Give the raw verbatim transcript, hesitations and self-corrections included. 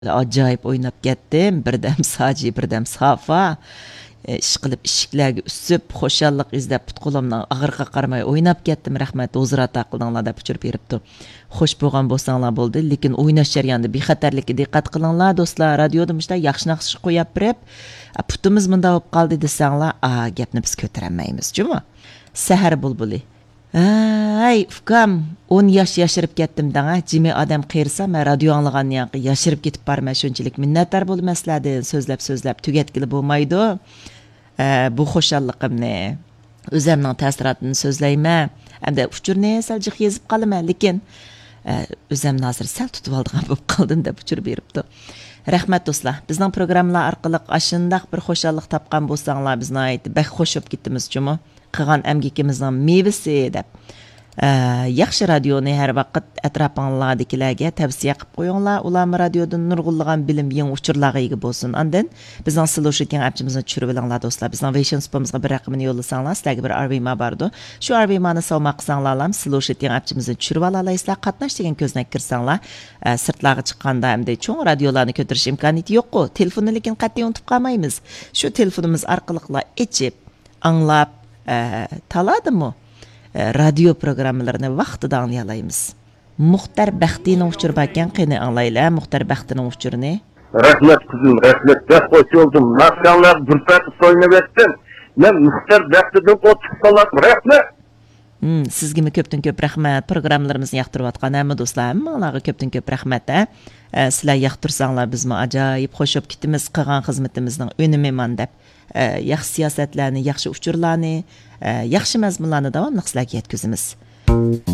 Acayip oynap ketdim. Birdem Saci, birdem Safa. E, ish qilib ishiklarga usib, xo'shallik izlab putqulimdan og'irqa qaramay o'ynab ketdim. Rahmat, o'zira taqildinglar deb uchirib beribdi. Xo'sh bo'lgan bo'lsanglar bo'ldi, lekin o'ynash jarayonida bexatarlikka diqqat qilinglar do'stlar. Radioda mishda yaxshi-yaxshi qo'yib berib, putimiz bunda bo'lib qoldi desanglar, a gapni biz ko'tarolmaymiz, juma. Sahar bulbuli. Ay, ukam, o'n yosh yashirib ketdim danga, jimi odam qiyirsa, men radio anglagandan yoqi yashirib ketib barman, shunchalik minnatdor bo'lmaslardan so'zlab-so'zlab tugatgili bo'lmaydi. E, bu xo'shalligimni, o'zimning ta'sirotini so'zlayman. Hamda uchurni sal jiq yezib qolaman, lekin o'zimni hozir sal tutib oldigan bo'lib qoldim deb uchirib beribdi. Rahmat do'stlar, bizning programmalar orqali ashundaq bir xo'shallik topgan bo'lsanglar, bizni aytib, bak xo'shib ketdimiz juma. Qilgan emgikimizning mevasi deb. Yaxshi radioni har vaqt atrofingizdagilarga tavsiya qilib qo'yinglar. Ular radiodan nurg'unlagan bilim, yangi uchurlarga ega bo'lsin. Andan bizning Slушать appimizni tushirib olinglar do'stlar. Bizning Vision spamimizga bir raqamini yo'lasanglar, sizlarga bir arvima bordi. Shu arvimani savmaq qilsanglar ham Slушать appimizni tushirib olaysizlar. Qatnash degan ko'znak kirsanglar, sirtlarga chiqqanda hamda cho'ng radiolarni ko'tarish imkoniyati yo'q-ku. Telefonni lekin qat'iy unutib qolmaymiz. Shu telefonimiz orqali ichib, anglab taladimi? Radio programmalarını vaqtida anglayamiz. Muxtar Baxtining uchur ekan, qani anglaylar Muxtar Baxtining uchurni. Rahmat qizim, rahmat. Bak qo'sh oldum. Maskanlar burpat so'ynab etdim. Men Muxtar Baxtidan o'tib qolardim. Rahmat. Hmm, sizga ko'pdan ko'p rahmat. Programmalarimizni yoqtirayotgan hamma do'stlar, hammalarga ko'pdan ko'p rahmat. E, sizlar yoqtirsanglar bizmi ajoyib qo'shib ketimiz, qilgan xizmatimizning unimiman deb. Yaxshi siyosatlarni, yaxshi uchurlarni, yaxshi mazmunlarni davomli sizlarga yetkazamiz.